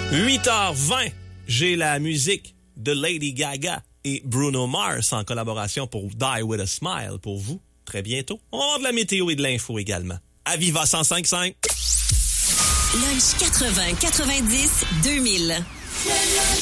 8h20, j'ai la musique de Lady Gaga et Bruno Mars en collaboration pour Die With A Smile pour vous. Très bientôt. On va avoir de la météo et de l'info également. À Viva 105.5. Lunch 80, 90, 2000.